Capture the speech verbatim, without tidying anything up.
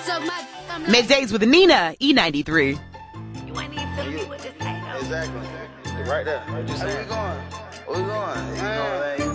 Middays with Nina, E ninety-three. You ain't need to tell me what this ain't. Exactly. Right there. Right just Where we going? Where we going? You know,